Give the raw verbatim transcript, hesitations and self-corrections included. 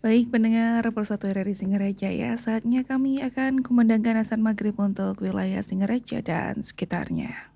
Baik pendengar Persatu R R I Singaraja ya, saatnya kami akan kumandangkan azan maghrib untuk wilayah Singaraja dan sekitarnya.